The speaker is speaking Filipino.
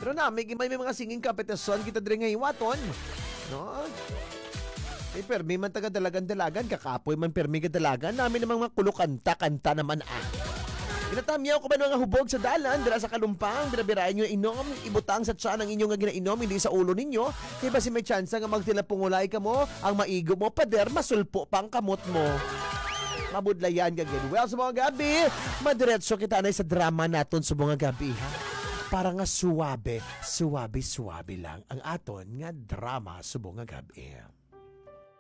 Pero na, may mga singing competition kita diri nga iwaton. No? Permi man taga dalagan-dalagan, kakapoy man permi ka dalagan, namin namang mga kulukanta-kanta naman Inatamyaw ko ba mga hubog sa dalan, dira sa kalumpang, birabirayan nyo inom, ibutang sa tiyan ang inyong nga ginainom, hindi sa ulo ninyo, kaya ba si may chance nga magtilapungulay ka mo, ang maigo mo, pader, masulpo pang kamot mo. Mabudlayan ka gin. Well, sa mga gabi, madiretso kita na sa drama naton sa mga gabi, ha? Para nga suwabe lang ang aton nga drama sa mga gabi.